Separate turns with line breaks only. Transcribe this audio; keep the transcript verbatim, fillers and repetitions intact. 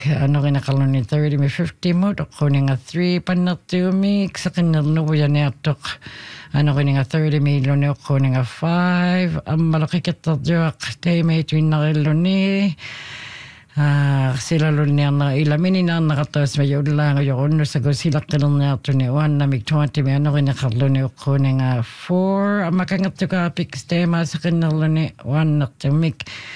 ano kinakaluni thirty mi fifty mo kuning nga three panatumi sa kinaluya niyatok ano kuning nga thirty million kuning nga five ang malaki kita jak tay may twin na kiluni ah sila luni na ilamin na nakatas may lang yung sa go sila kilun na to ni one na mig twenty mi ano kinakaluni kuning nga four ang makangat ka pix tema sa kinaluni one na tumik